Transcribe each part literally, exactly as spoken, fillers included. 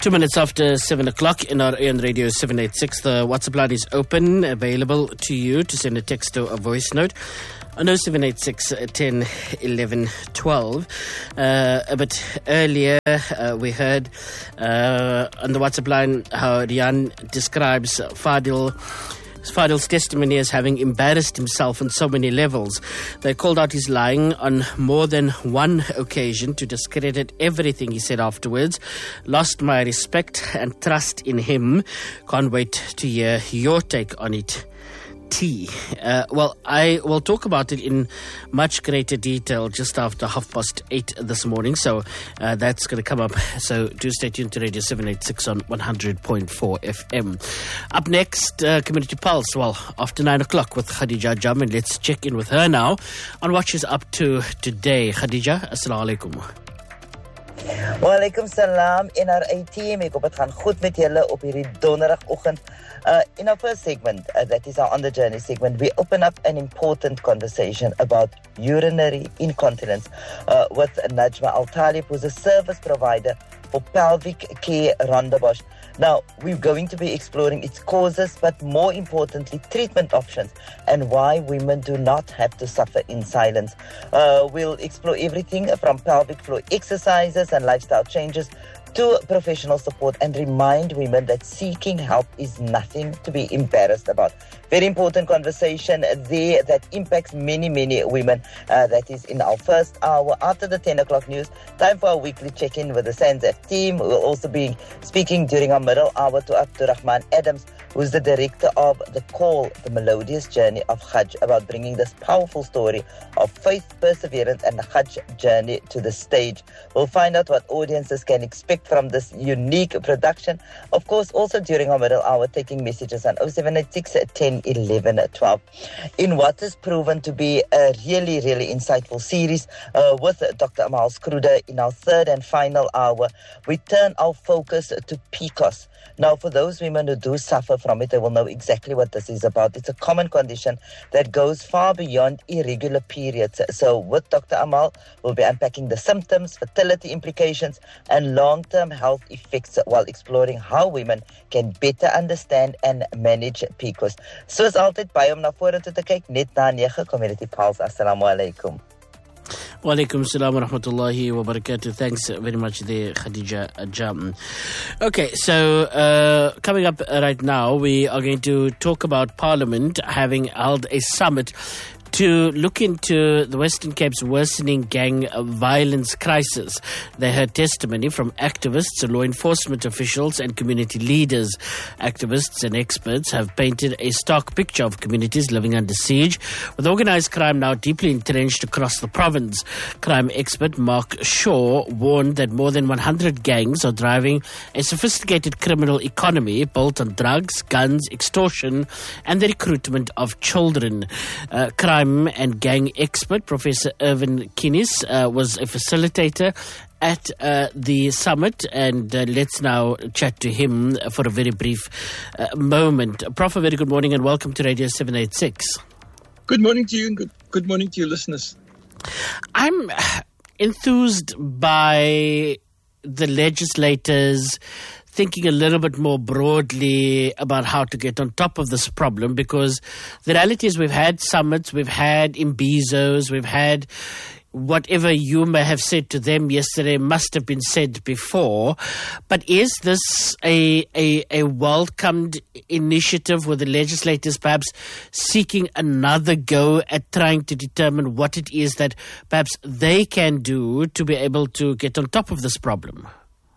Two minutes after seven o'clock in our A N Radio seven eighty-six. The WhatsApp line is open, available to you to send a text or a voice note on oh seven eight six, ten, eleven, twelve. Uh, a bit earlier, uh, we heard uh, on the WhatsApp line how Rian describes Fadil Fadil's testimony as having embarrassed himself on so many levels. They called out his lying on more than one occasion to discredit everything he said afterwards. Lost my respect and trust in him. Can't wait to hear your take on it. T. Uh, well, I will talk about it in much greater detail just after half past eight this morning. So uh, that's going to come up. So do stay tuned to Radio seven eighty-six on one hundred point four F M. Up next, uh, Community Pulse. Well, after nine o'clock with Khadija Jam. And let's check in with her now on what she's up to today. Khadija, assalamu alaikum. Wa alaikum salam. In our A team, ek hoop het gaan goed met julle op hierdie donderdagoggend. Uh, in our first segment, uh, that is our On the Journey segment, we open up an important conversation about urinary incontinence uh, with Najma Al-Talib, who's a service provider for pelvic care Rondebosch. Now, we're going to be exploring its causes, but more importantly, treatment options and why women do not have to suffer in silence. Uh, we'll explore everything from pelvic floor exercises and lifestyle changes to professional support and remind women that seeking help is nothing to be embarrassed about. Very important conversation there that impacts many, many women. Uh, that is in our first hour after the ten o'clock news. Time for our weekly check-in with the SANZF team. We'll also be speaking during our middle hour to Abdurrahman Adams, who's the director of The Call, The Melodious Journey of Hajj, about bringing this powerful story of faith, perseverance, and the Hajj journey to the stage. We'll find out what audiences can expect from this unique production. Of course, also during our middle hour, taking messages on oh seven eight six, ten, eleven, twelve. In what has proven to be a really, really insightful series uh, with Doctor Amal Skruder, in our third and final hour, we turn our focus to P C O S. Now, for those women who do suffer from it, they will know exactly what this is about. It's a common condition that goes far beyond irregular periods. So with Doctor Amal, we'll be unpacking the symptoms, fertility implications, and long-term health effects while exploring how women can better understand and manage P C O S. Soos altyd, by om na vore toe te kyk, net na nege, Community Pulse. Assalamu alaikum. Wa alaikum salam wa rahmatullahi wa barakatuh. Thanks very much there, Khadija Jam. Okay, so uh, coming up right now, we are going to talk about Parliament having held a summit to look into the Western Cape's worsening gang violence crisis. They heard testimony from activists, law enforcement officials, and community leaders. Activists and experts have painted a stark picture of communities living under siege, with organised crime now deeply entrenched across the province. Crime expert Mark Shaw warned that more than one hundred gangs are driving a sophisticated criminal economy built on drugs, guns, extortion, and the recruitment of children. Uh, crime and gang expert Professor Irvin Kinnis uh, was a facilitator at uh, the summit, and uh, let's now chat to him for a very brief uh, moment. Prof, a very good morning and welcome to Radio seven eighty-six. Good morning to you and good, good morning to your listeners. I'm enthused by the legislators thinking a little bit more broadly about how to get on top of this problem, because the reality is we've had summits, we've had imbizos, we've had whatever you may have said to them yesterday must have been said before. But is this a, a, a welcomed initiative with the legislators perhaps seeking another go at trying to determine what it is that perhaps they can do to be able to get on top of this problem?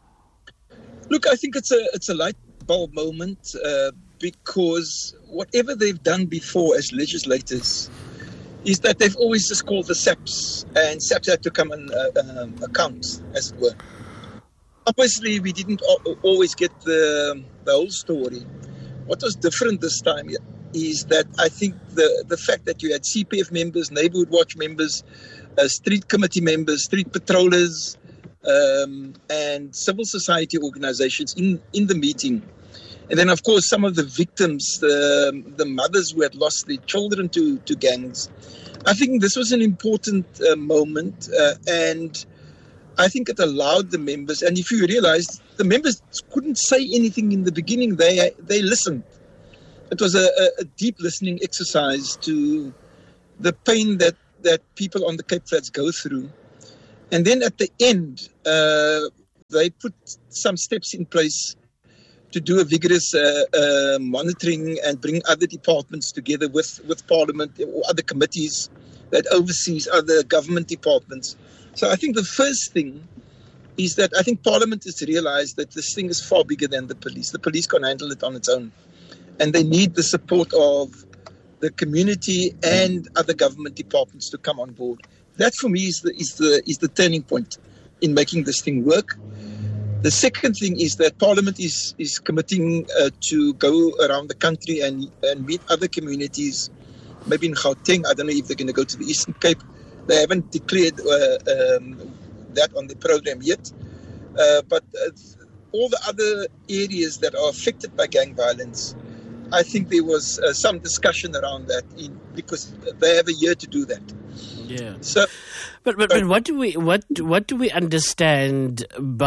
Look, I think it's a it's a light bulb moment uh, because whatever they've done before as legislators is that they've always just called the S A Ps, and S A Ps had to come and uh, um, account, as it were. Obviously, we didn't always get the the whole story. What was different this time is that I think the, the fact that you had C P F members, Neighbourhood Watch members, uh, street committee members, street patrollers, Um, and civil society organizations in, in the meeting. And then, of course, some of the victims, the, the mothers who had lost their children to, to gangs. I think this was an important uh, moment. Uh, and I think it allowed the members, and if you realize, the members couldn't say anything in the beginning. They they listened. It was a, a, a deep listening exercise to the pain that, that people on the Cape Flats go through. And then at the end, uh, they put some steps in place to do a vigorous uh, uh, monitoring and bring other departments together with, with Parliament or other committees that oversees other government departments. So I think the first thing is that I think Parliament has realized that this thing is far bigger than the police. The police can't handle it on its own. And they need the support of the community and other government departments to come on board. That for me is the, is the, is the turning point in making this thing work. The second thing is that Parliament is, is committing uh, to go around the country and, and meet other communities, maybe in Gauteng. I don't know if they're going to go to the Eastern Cape. They haven't declared uh, um, that on the program yet. Uh, but uh, all the other areas that are affected by gang violence, I think there was uh, some discussion around that in, because they have a year to do that. Yeah. So, but but, but what do we what what do we understand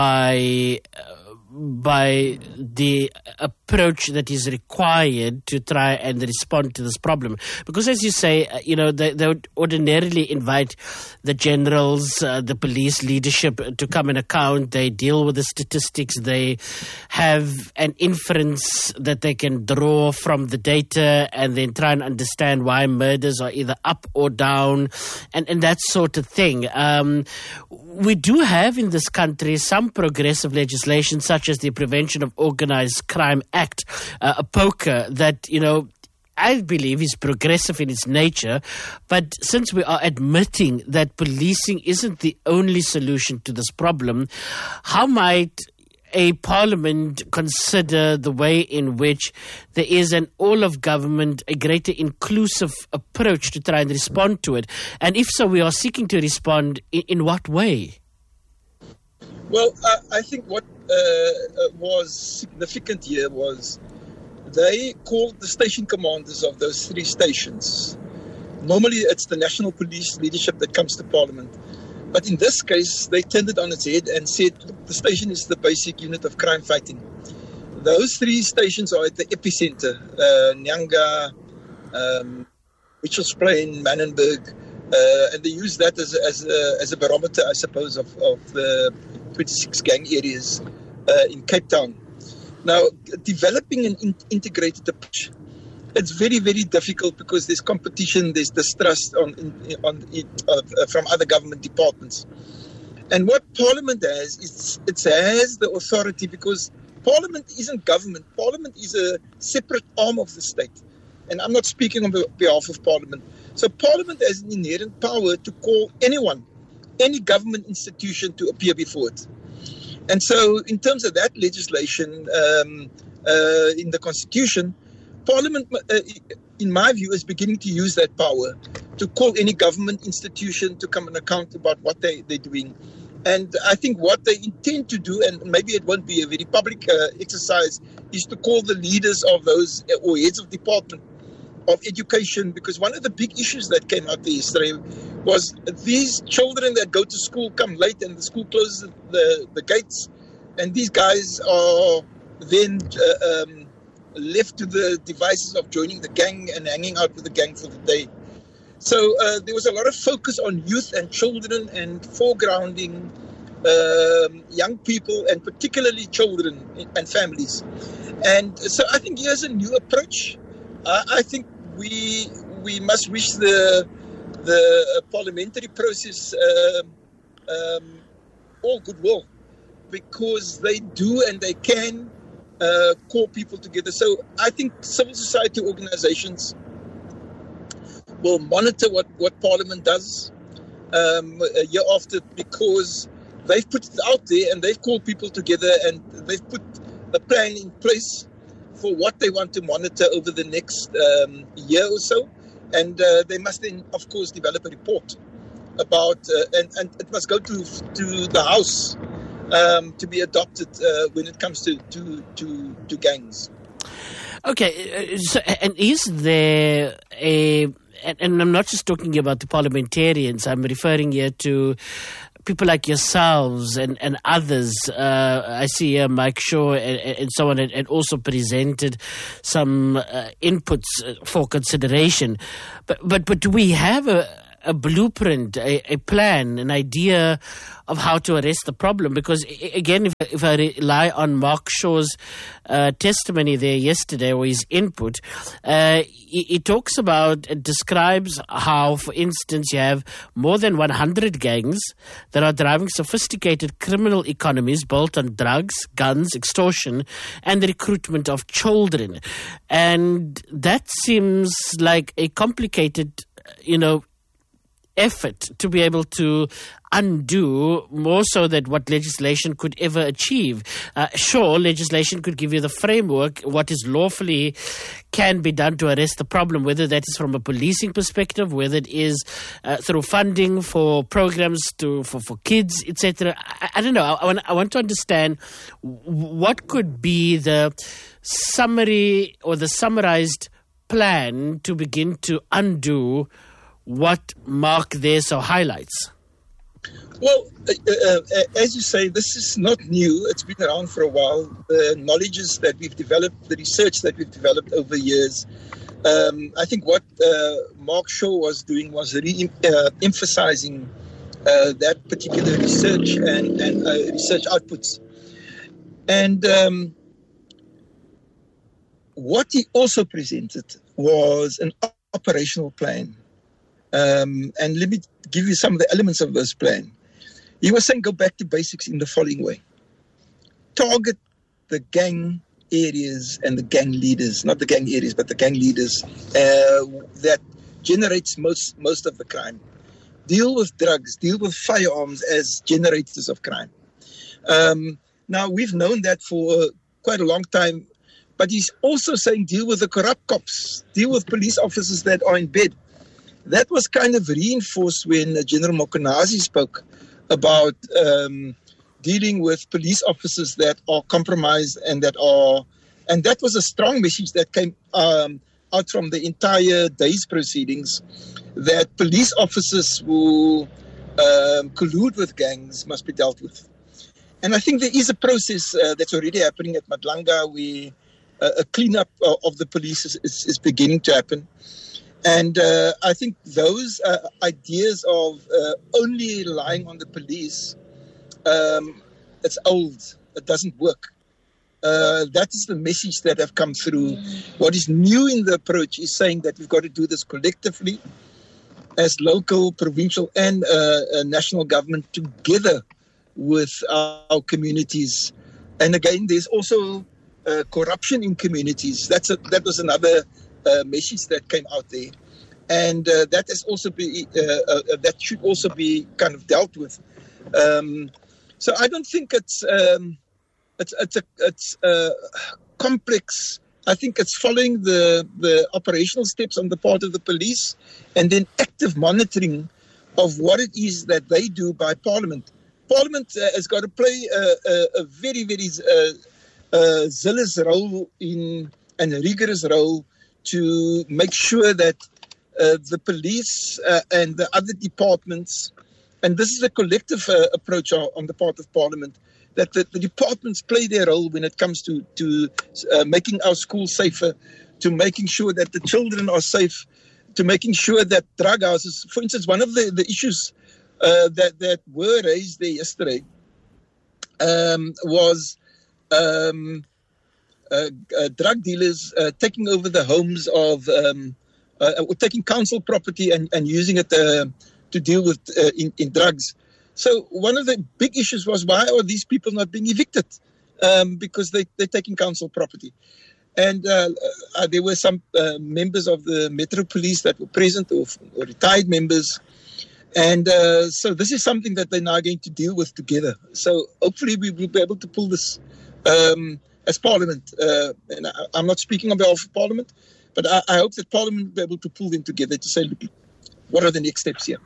by uh, by the approach that is required to try and respond to this problem? Because as you say, uh, you know, they, they would ordinarily invite the generals, uh, the police leadership to come and account. They deal with the statistics. They have an inference that they can draw from the data and then try and understand why murders are either up or down and, and that sort of thing. Um, we do have in this country some progressive legislation such as the Prevention of Organised Crime Act, uh, a POCA, that, you know, I believe is progressive in its nature. But since we are admitting that policing isn't the only solution to this problem, how might a parliament consider the way in which there is an all of government, a greater inclusive approach to try and respond to it? And if so, we are seeking to respond in, in what way? Well, I, I think what uh, was significant here was they called the station commanders of those three stations. Normally, it's the National Police leadership that comes to Parliament. But in this case, they turned it on its head and said the station is the basic unit of crime fighting. Those three stations are at the epicenter, uh, Nyanga, um, Mitchell's Plain, Manenberg, uh, and they use that as a, as a, as a barometer, I suppose, of, of the twenty-six gang areas uh, in Cape Town. Now, developing an in- integrated approach, it's very, very difficult because there's competition, there's distrust on, on it, uh, from other government departments. And what Parliament has, is it has the authority because Parliament isn't government. Parliament is a separate arm of the state. And I'm not speaking on behalf of Parliament. So Parliament has an inherent power to call anyone, any government institution to appear before it. And so in terms of that legislation um, uh, in the Constitution, Parliament, uh, in my view, is beginning to use that power to call any government institution to come and account about what they, they're doing. And I think what they intend to do, and maybe it won't be a very public uh, exercise, is to call the leaders of those, uh, or heads of department of education, because one of the big issues that came out there yesterday was these children that go to school come late and the school closes the, the gates, and these guys are then uh, um, left to the devices of joining the gang and hanging out with the gang for the day. So uh, there was a lot of focus on youth and children and foregrounding um, young people and particularly children and families. And so I think here's a new approach. Uh, I think we we must wish the the uh, parliamentary process uh, um, all goodwill, because they do and they can uh, call people together. So I think civil society organizations will monitor what, what Parliament does um, a year after, because they've put it out there and they've called people together and they've put a plan in place for what they want to monitor over the next um, year or so. And uh, they must then, of course, develop a report about, uh, and, and it must go to to the House um, to be adopted uh, when it comes to, to, to, to gangs. Okay, so, and is there a... And I'm not just talking about the parliamentarians, I'm referring here to people like yourselves and, and others, uh, I see uh, Mike Shaw and, and so on, and, and also presented some uh, inputs for consideration. But, but, but do we have a, a blueprint, a, a plan, an idea of how to arrest the problem? Because again, if, if I rely on Mark Shaw's uh, testimony there yesterday, or his input, uh, he, he talks about, it describes how, for instance, you have more than one hundred gangs that are driving sophisticated criminal economies built on drugs, guns, extortion, and the recruitment of children. And that seems like a complicated, you know, effort to be able to undo, more so than what legislation could ever achieve. Uh, sure, legislation could give you the framework, what is lawfully can be done to arrest the problem, whether that is from a policing perspective, whether it is uh, through funding for programs to for, for kids, et cetera. I, I don't know. I, I, want, I want to understand what could be the summary or the summarized plan to begin to undo what Mark there so highlights. Well, uh, uh, as you say, this is not new. It's been around for a while. The knowledges that we've developed, the research that we've developed over years. Um, I think what uh, Mark Shaw was doing was re-emphasizing uh, that particular research and, and uh, research outputs. And um, what he also presented was an operational plan. Um, and let me give you some of the elements of this plan. He was saying go back to basics in the following way. Target the gang areas and the gang leaders, not the gang areas, but the gang leaders uh, that generates most, most of the crime. Deal with drugs, deal with firearms as generators of crime. Um, now, we've known that for quite a long time, but he's also saying deal with the corrupt cops, deal with police officers that are in bed. That was kind of reinforced when General Mokonazi spoke about um, dealing with police officers that are compromised and that are, and that was a strong message that came um, out from the entire day's proceedings, that police officers who um, collude with gangs must be dealt with. And I think there is a process uh, that's already happening at Madlanga where uh, a cleanup of the police is, is, is beginning to happen. And uh, I think those uh, ideas of uh, only relying on the police, um, it's old. It doesn't work. Uh, that is the message that have come through. What is new in the approach is saying that we've got to do this collectively as local, provincial, and uh, uh, national government together with our communities. And again, there's also uh, corruption in communities. That's a, that was another Uh, message that came out there, and uh, that is also be uh, uh, that should also be kind of dealt with. Um, so I don't think it's um, it's it's a, it's uh, complex. I think it's following the the operational steps on the part of the police, and then active monitoring of what it is that they do by Parliament. Parliament uh, has got to play a, a, a very very uh, uh, zealous role in and a rigorous role to make sure that uh, the police uh, and the other departments, and this is a collective uh, approach on the part of Parliament, that the, the departments play their role when it comes to, to uh, making our schools safer, to making sure that the children are safe, to making sure that drug houses, for instance, one of the, the issues uh, that, that were raised there yesterday um, was um, Uh, uh, drug dealers uh, taking over the homes of, um, uh, or taking council property and, and using it uh, to deal with uh, in, in drugs. So one of the big issues was, why are these people not being evicted? Um, because they, they're taking council property. And uh, uh, there were some uh, members of the Metro Police that were present, or, or retired members. And uh, so this is something that they're now going to deal with together. So hopefully we will be able to pull this um, as Parliament, uh, and I, I'm not speaking on behalf of Parliament, but I, I hope that Parliament will be able to pull them together to say, look, what are the next steps here?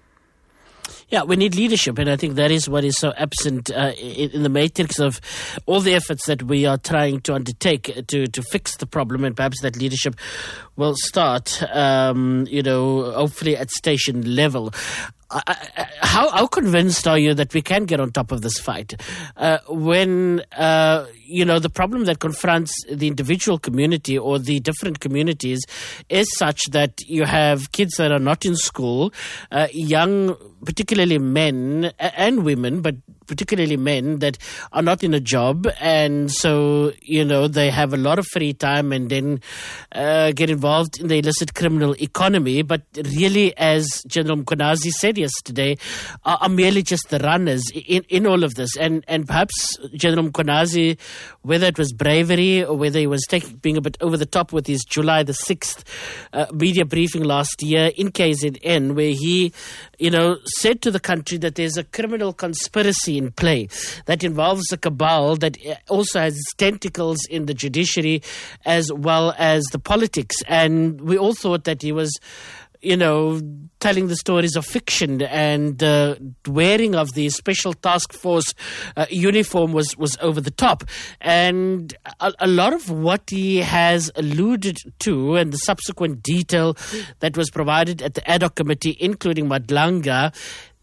Yeah, we need leadership, and I think that is what is so absent uh, in, in the matrix of all the efforts that we are trying to undertake to, to fix the problem, and perhaps that leadership will start, um, you know, hopefully at station level. I, I, how, how convinced are you that we can get on top of this fight uh, when, uh, you know, the problem that confronts the individual community or the different communities is such that you have kids that are not in school, uh, young, particularly men and women, but particularly men that are not in a job, and so, you know, they have a lot of free time and then uh, get involved in the illicit criminal economy, but really, as General Mkhwanazi said yesterday, are, are merely just the runners in, in all of this. And, and perhaps General Mkhwanazi, whether it was bravery or whether he was taking, being a bit over the top with his July the sixth uh, media briefing last year in K Z N, where he, you know, said to the country that there's a criminal conspiracy in play that involves a cabal that also has its tentacles in the judiciary as well as the politics. And we all thought that he was, you know, telling the stories of fiction, and uh, wearing of the special task force uh, uniform was, was over the top. And a, a lot of what he has alluded to and the subsequent detail that was provided at the ad hoc committee, including Madlanga,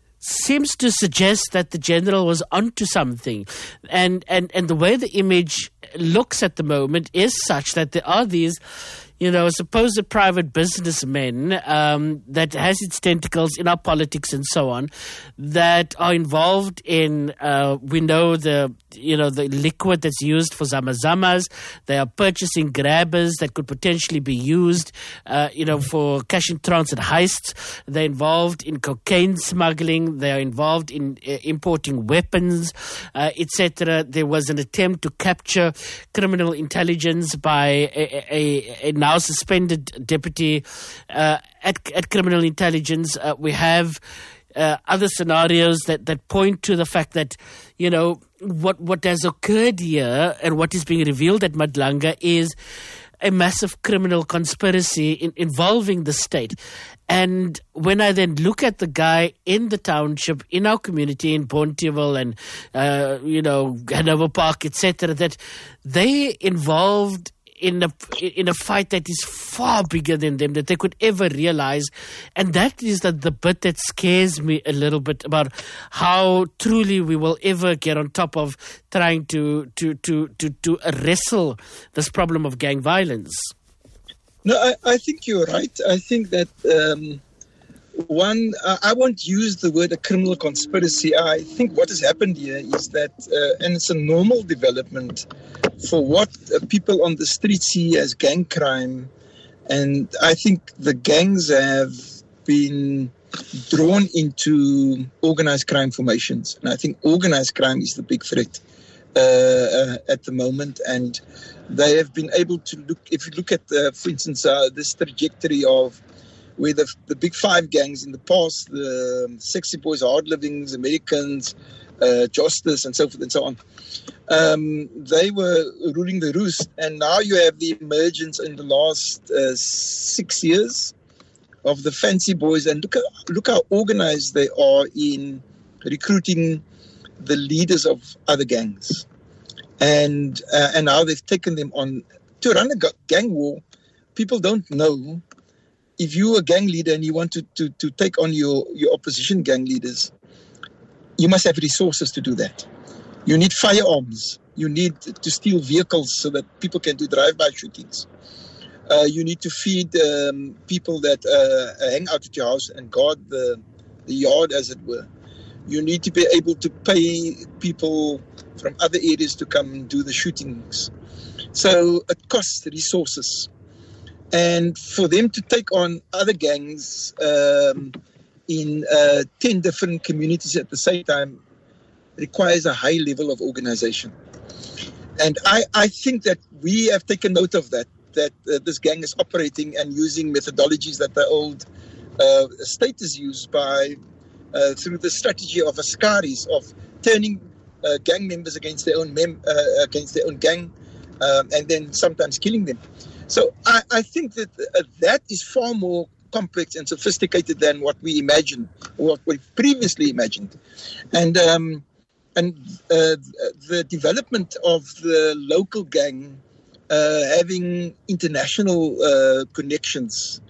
seems to suggest that the general was onto something. And, and, and the way the image looks at the moment is such that there are these, you know, supposed private businessmen um, that has its tentacles in our politics and so on, that are involved in, uh, we know the, you know, the liquid that's used for zamazamas. They are purchasing grabbers that could potentially be used, uh, you know, for cash in transit heists. They're involved in cocaine smuggling. They are involved in uh, importing weapons, uh, et cetera. There was an attempt to capture criminal intelligence by a, a, a now suspended deputy uh, at, at criminal intelligence. Uh, we have uh, other scenarios that, that point to the fact that, you know, what, what has occurred here and what is being revealed at Madlanga is a massive criminal conspiracy in, involving the state. And when I then look at the guy in the township, in our community, in Bonteheuwel and, uh, you know, Hanover Park, et cetera, that they involved in a in a fight that is far bigger than them, that they could ever realize. And that is the, the bit that scares me a little bit about how truly we will ever get on top of trying to to to to, to wrestle this problem of gang violence. No, I, I think you're right. I think that um, one, uh, I won't use the word a criminal conspiracy. I think what has happened here is that, uh, and it's a normal development for what uh, people on the street see as gang crime. And I think the gangs have been drawn into organized crime formations. And I think organized crime is the big threat uh, uh, at the moment. And they have been able to look, if you look at, uh, for instance, uh, this trajectory of where the, the big five gangs in the past, the um, Sexy Boys, Hard Livings, Americans, uh, Justice, and so forth and so on, um, they were ruling the roost. And now you have the emergence in the last uh, six years of the Fancy Boys. And look, at, look how organized they are in recruiting the leaders of other gangs. And uh, and how they've taken them on to run a gang war. People don't know. If you're a gang leader and you want to, to, to take on your, your opposition gang leaders, you must have resources to do that. You need firearms. You need to steal vehicles so that people can do drive-by shootings. Uh, you need to feed um, people that uh, hang out at your house and guard the, the yard, as it were. You need to be able to pay people from other areas to come and do the shootings. So it costs resources. And for them to take on other gangs um, in uh, ten different communities at the same time requires a high level of organization. And I, I think that we have taken note of that, that uh, this gang is operating and using methodologies that the old uh, state is used by uh, through the strategy of Askaris, of turning uh, gang members against their own mem- uh, against their own gang, um, and then sometimes killing them. So I, I think that uh, that is far more complex and sophisticated than what we imagined, or what we previously imagined. And um, and uh, the development of the local gang uh, having international uh, connections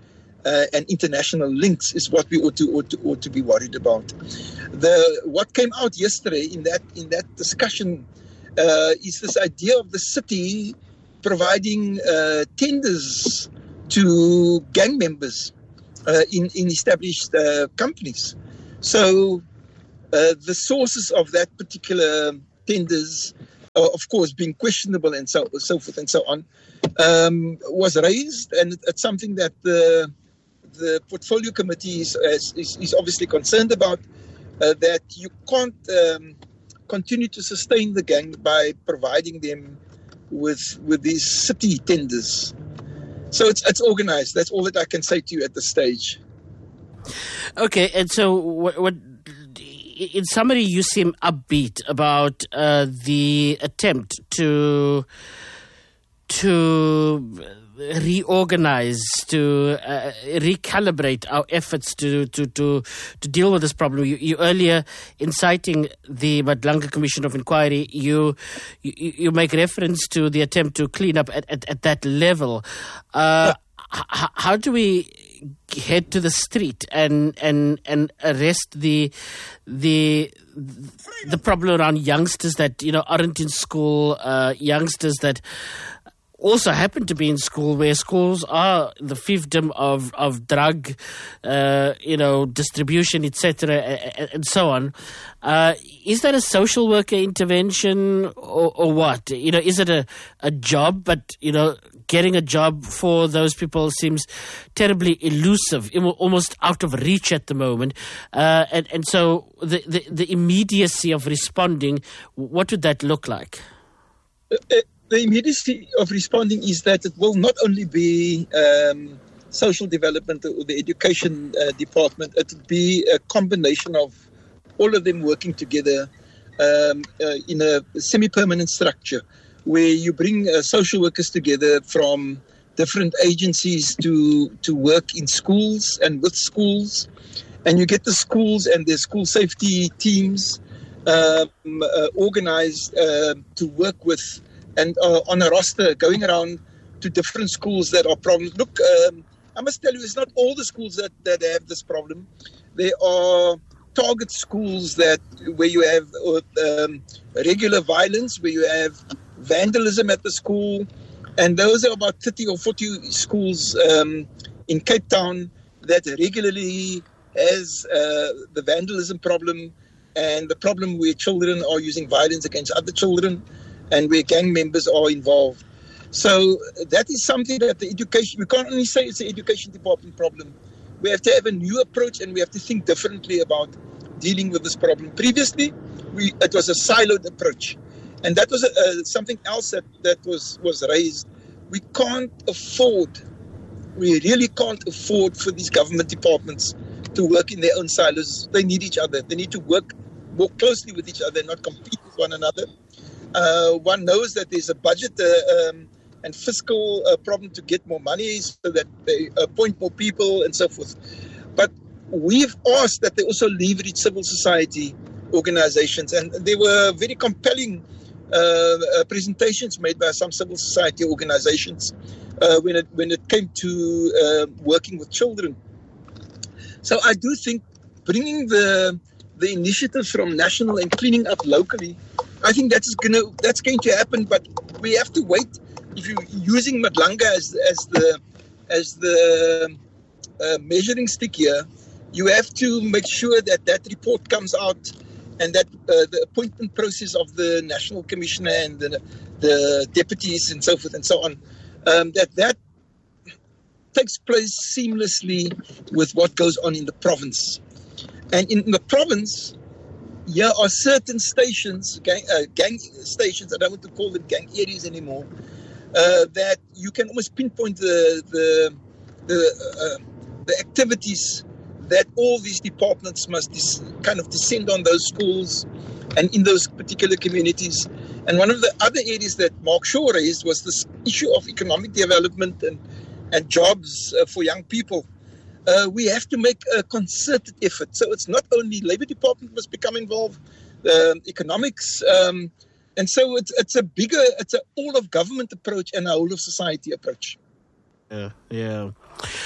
uh, and international links is what we ought to, ought to ought to be worried about. The what came out yesterday in that in that discussion uh, is this idea of the city providing uh, tenders to gang members uh, in in established uh, companies. So uh, the sources of that particular tenders, uh, of course, being questionable and so so forth and so on, um, was raised, and it's something that the the portfolio committee is is, is obviously concerned about. Uh, that you can't um, continue to sustain the gang by providing them with with these city tenders. So it's it's organized. That's all that I can say to you at this stage. Okay, and so what? what in summary, you seem upbeat about uh, the attempt to to reorganize, to uh, recalibrate our efforts to, to, to, to deal with this problem. You, you earlier, inciting the Madlanga Commission of Inquiry, you, you you make reference to the attempt to clean up at, at, at that level. Uh, h- how do we head to the street and and and arrest the the the problem around youngsters that, you know, aren't in school, uh, youngsters that also happen to be in school, where schools are the fiefdom of of drug, uh, you know, distribution, et cetera, and, and so on. Uh, is that a social worker intervention, or, or what? You know, is it a, a job? But, you know, getting a job for those people seems terribly elusive, almost out of reach at the moment. Uh, and and so the, the the immediacy of responding, what would that look like? Uh, uh- The immediacy of responding is that it will not only be um, social development or the education uh, department, it will be a combination of all of them working together um, uh, in a semi-permanent structure where you bring uh, social workers together from different agencies to, to work in schools and with schools, and you get the schools and the school safety teams um, uh, organized uh, to work with and uh, on a roster going around to different schools that are problems. Look, um, I must tell you, it's not all the schools that, that have this problem. There are target schools that where you have um, regular violence, where you have vandalism at the school, and those are about thirty or forty schools um, in Cape Town that regularly has uh, the vandalism problem and the problem where children are using violence against other children, and where gang members are involved. So that is something that the education, we can't only say it's an education department problem. We have to have a new approach, and we have to think differently about dealing with this problem. Previously, we, it was a siloed approach. And that was a, uh, something else that, that was, was raised. We can't afford, we really can't afford for these government departments to work in their own silos. They need each other. They need to work more closely with each other, not compete with one another. Uh, one knows that there's a budget uh, um, and fiscal uh, problem to get more money so that they appoint more people and so forth. But we've asked that they also leverage civil society organizations, and there were very compelling uh, uh, presentations made by some civil society organizations uh, when it when it came to uh, working with children. So I do think bringing the the initiatives from national and cleaning up locally, I think that's gonna that's going to happen, but we have to wait. If you're using Madlanga as as the as the uh, measuring stick here, you have to make sure that that report comes out, and that uh, the appointment process of the national commissioner and the, the deputies and so forth and so on, um, that that takes place seamlessly with what goes on in the province. And in the province, there are certain stations, gang, uh, gang stations, I don't want to call them gang areas anymore, uh, that you can almost pinpoint the the the, uh, the activities that all these departments must dis- kind of descend on those schools and in those particular communities. And one of the other areas that Mark Shaw raised was this issue of economic development and, and jobs uh, for young people. Uh, we have to make a concerted effort. So it's not only Labour Department must become involved, uh, economics, um, and so it's it's a bigger, it's an all of government approach and a whole of society approach. Yeah, yeah.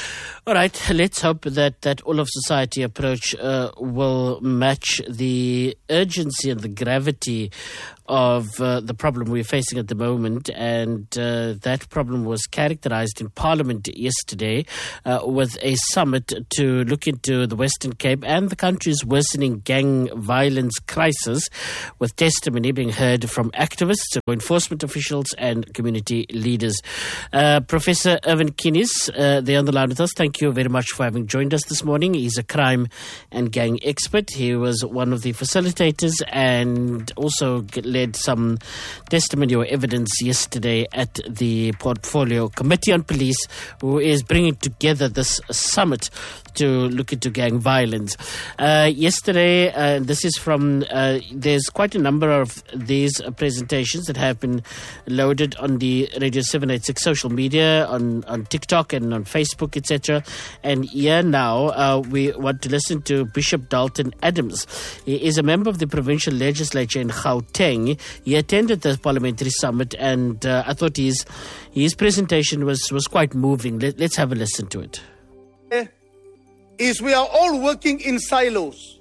All right, let's hope that that all of society approach uh, will match the urgency and the gravity of uh, the problem we're facing at the moment. And uh, that problem was characterized in Parliament yesterday uh, with a summit to look into the Western Cape and the country's worsening gang violence crisis, with testimony being heard from activists, law enforcement officials and community leaders. Uh, Professor Irvin Kinis, uh, they're on the line with us. Thank you very much for having joined us this morning. He's a crime and gang expert. He was one of the facilitators and also led some testimony or evidence yesterday at the Portfolio Committee on Police, who is bringing together this summit to look into gang violence. Uh, yesterday, uh, this is from, uh, there's quite a number of these uh, presentations that have been loaded on the Radio seven eighty-six social media, on, on TikTok and on Facebook, et cetera. And here now, uh, we want to listen to Bishop Dalton Adams. He is a member of the provincial legislature in Gauteng. He attended the parliamentary summit, and uh, I thought his his presentation was, was quite moving. Let, let's have a listen to it. Is we are all working in silos.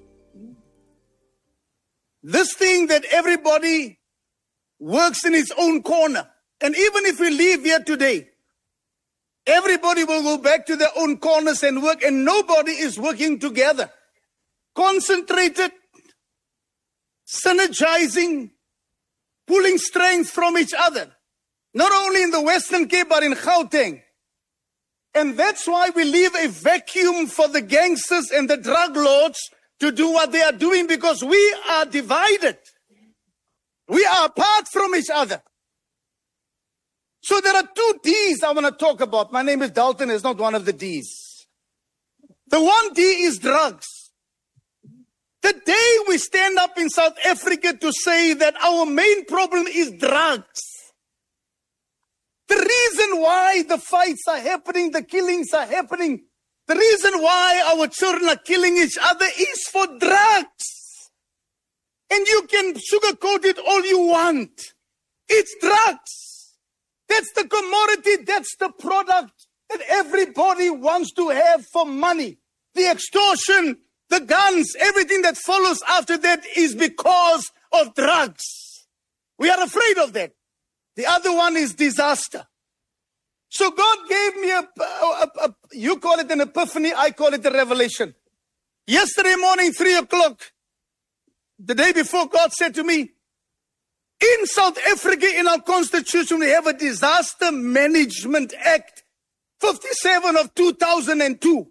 This thing that everybody works in its own corner. And even if we leave here today, everybody will go back to their own corners and work, and nobody is working together. Concentrated, synergizing, pulling strength from each other. Not only in the Western Cape, but in Gauteng. And that's why we leave a vacuum for the gangsters and the drug lords to do what they are doing, because we are divided. We are apart from each other. So there are two D's I want to talk about. My name is Dalton, is not one of the D's. The one D is drugs. The day we stand up in South Africa to say that our main problem is drugs, the reason why the fights are happening, the killings are happening, the reason why our children are killing each other is for drugs. And you can sugarcoat it all you want. It's drugs. That's the commodity, that's the product that everybody wants to have for money. The extortion, the guns, everything that follows after that is because of drugs. We are afraid of that. The other one is disaster. So God gave me a, a, a, a, you call it an epiphany, I call it a revelation. Yesterday morning, three o'clock, the day before, God said to me, in South Africa, in our constitution, we have a Disaster Management Act, fifty-seven of two thousand two.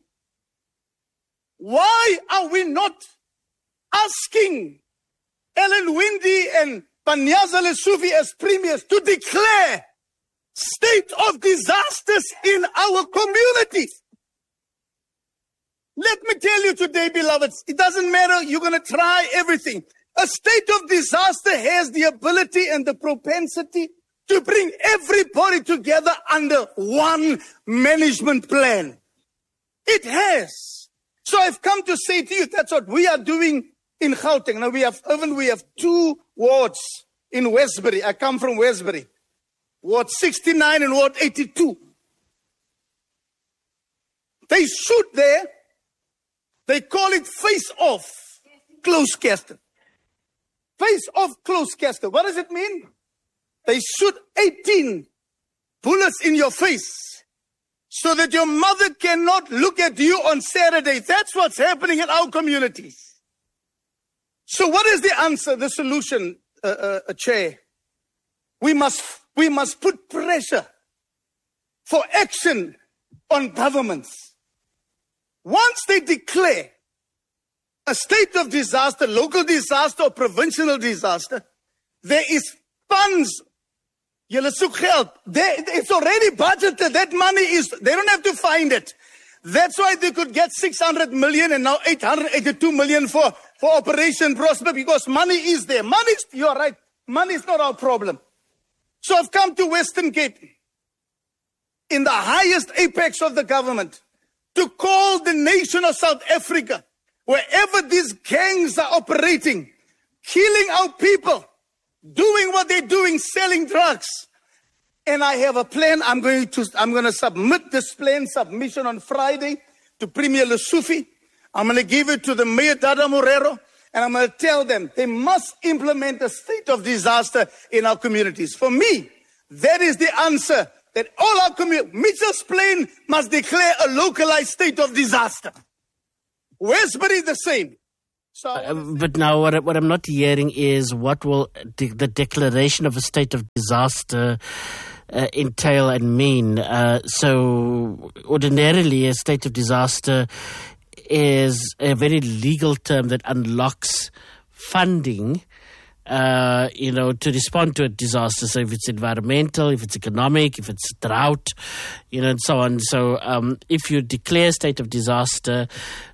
Why are we not asking Ellen Windy and Panyaza Lesufi as premiers to declare state of disasters in our communities? Let me tell you today, beloveds, it doesn't matter, you're going to try everything. A state of disaster has the ability and the propensity to bring everybody together under one management plan. It has. So I've come to say to you, that's what we are doing in Gauteng. Now we have, even we have two wards in Westbury. I come from Westbury. Ward sixty-nine and Ward eighty-two. They shoot there. They call it face off, close casket. Face off, close casket. What does it mean? They shoot eighteen bullets in your face so that your mother cannot look at you on Saturday. That's what's happening in our communities. So what is the answer, the solution, uh, uh, uh, Chair? We must, we must put pressure for action on governments. Once they declare a state of disaster, local disaster or provincial disaster, there is funds. Julle soek geld. It's already budgeted. That money is, they don't have to find it. That's why they could get six hundred million and now eight hundred eighty-two million for, for Operation Prosper, because money is there. Money is, you're right, money is not our problem. So I've come to Western Cape, in the highest apex of the government, to call the nation of South Africa, wherever these gangs are operating, killing our people, doing what they're doing, selling drugs. And I have a plan. I'm going to I'm going to submit this plan submission on Friday to Premier Lesufi. I'm going to give it to the Mayor Dada Morero, and I'm going to tell them they must implement a state of disaster in our communities. For me, that is the answer. That all our communities, Mitchell's Plain must declare a localized state of disaster. Westbury the same. So, uh, but now what, what I'm not hearing is what will de- the declaration of a state of disaster uh, entail and mean. Uh, so ordinarily a state of disaster is a very legal term that unlocks funding Uh, you know, to respond to a disaster. So if it's environmental, if it's economic, if it's drought, you know, and so on. So um, if you declare a state of disaster,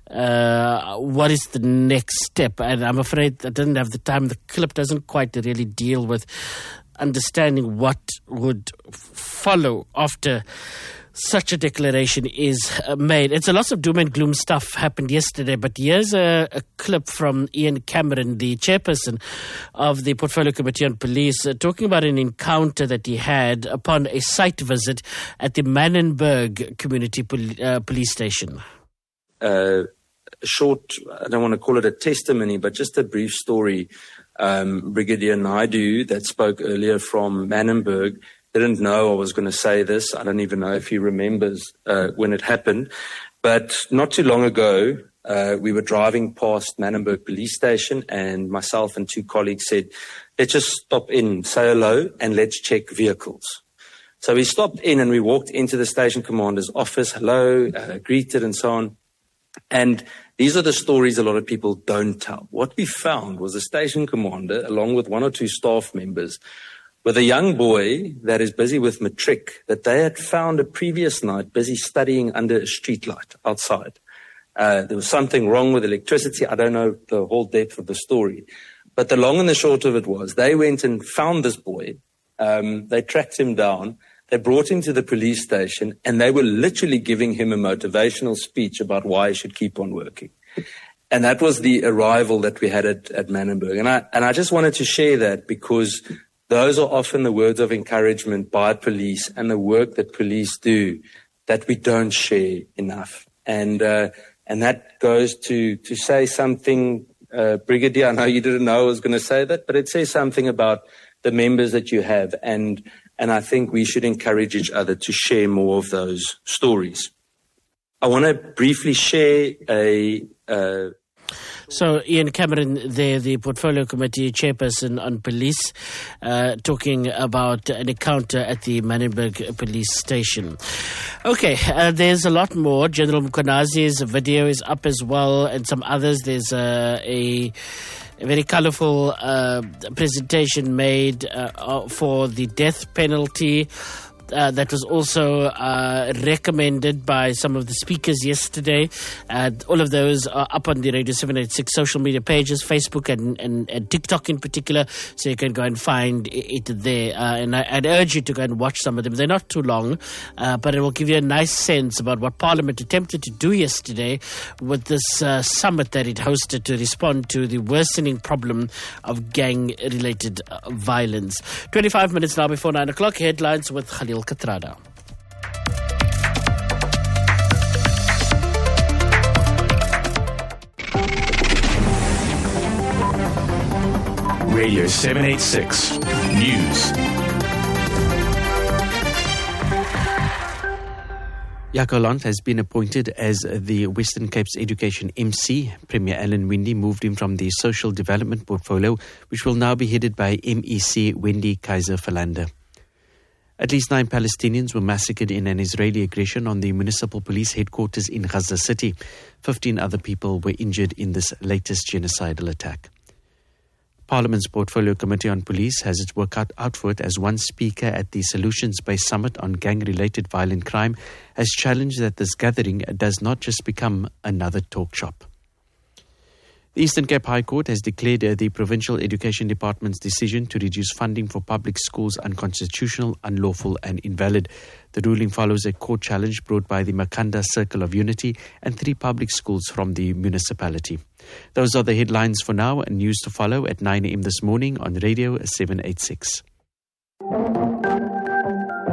uh, what is the next step? And I'm afraid I didn't have the time. The clip doesn't quite really deal with understanding what would follow after such a declaration is uh, made. It's a lot of doom and gloom stuff happened yesterday, but here's a, a clip from Ian Cameron, the chairperson of the Portfolio Committee on Police, uh, talking about an encounter that he had upon a site visit at the Manenberg Community Pol- uh, Police Station. Uh, short, I don't want to call it a testimony, but just a brief story. Um, Brigadier Naidu that spoke earlier from Manenberg didn't know I was going to say this. I don't even know if he remembers uh, when it happened. But not too long ago, uh, we were driving past Manenberg Police Station, and myself and two colleagues said, let's just stop in, say hello, and let's check vehicles. So we stopped in and we walked into the station commander's office, hello, uh, greeted and so on. And these are the stories a lot of people don't tell. What we found was the station commander, along with one or two staff members, with a young boy that is busy with matric, that they had found a previous night busy studying under a streetlight outside. Uh, there was something wrong with electricity. I don't know the whole depth of the story. But the long and the short of it was they went and found this boy. Um, they tracked him down. They brought him to the police station, and they were literally giving him a motivational speech about why he should keep on working. And that was the arrival that we had at, at Manenberg. And I, and I just wanted to share that because those are often the words of encouragement by police and the work that police do that we don't share enough. And uh, and that goes to, to say something, uh, Brigadier, I know you didn't know I was going to say that, but it says something about the members that you have. And, and I think we should encourage each other to share more of those stories. I want to briefly share a... Uh, So Ian Cameron there, the Portfolio Committee chairperson on police, uh, talking about an encounter at the Manenberg police station. Okay, uh, there's a lot more. General Mkonazi's video is up as well, and some others. There's uh, a... A very colourful uh, presentation made uh, for the death penalty uh, that was also uh, recommended by some of the speakers yesterday. Uh, all of those are up on the Radio seven eighty-six social media pages, Facebook and, and, and TikTok in particular, so you can go and find it there. Uh, and I, I'd urge you to go and watch some of them. They're not too long, uh, but it will give you a nice sense about what Parliament attempted to do yesterday with this uh, summit that it hosted to respond to the worsening problem of gang-related uh, violence. twenty-five minutes now before nine o'clock. Headlines with Khalil Katrada. Radio seven eighty-six News. Jaco Lont has been appointed as the Western Cape's Education M C. Premier Alan Winde moved him from the Social Development Portfolio, which will now be headed by M E C Wendy Kaiser-Philander. At least nine Palestinians were massacred in an Israeli aggression on the municipal police headquarters in Gaza City. Fifteen other people were injured in this latest genocidal attack. Parliament's Portfolio Committee on Police has its work out, out for it as one speaker at the Solutions-Based Summit on Gang-Related Violent Crime has challenged that this gathering does not just become another talk shop. The Eastern Cape High Court has declared uh, the Provincial Education Department's decision to reduce funding for public schools unconstitutional, unlawful and invalid. The ruling follows a court challenge brought by the Makanda Circle of Unity and three public schools from the municipality. Those are the headlines for now, and news to follow at nine a.m. this morning on Radio seven eighty-six.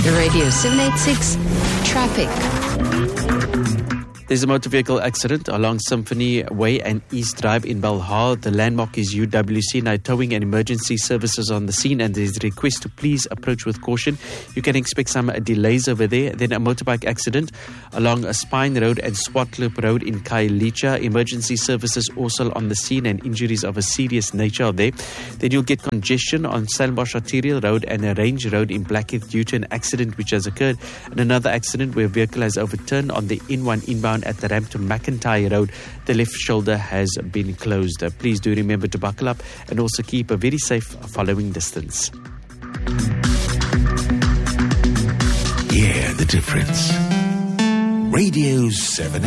Radio seven eighty-six Traffic. There's a motor vehicle accident along Symphony Way and East Drive in Belhar. The landmark is U W C. Now towing and emergency services on the scene, and there's a request to please approach with caution. You can expect some delays over there. Then a motorbike accident along a Spine Road and Swartloop Road in Khayelitsha. Emergency services also on the scene, and injuries of a serious nature are there. Then you'll get congestion on Stellenbosch Arterial Road and a Range Road in Blackheath due to an accident which has occurred. And another accident where a vehicle has overturned on the N one inbound at the ramp to McIntyre Road. The left shoulder has been closed. Uh, please do remember to buckle up and also keep a very safe following distance. Hear the difference. Radio seven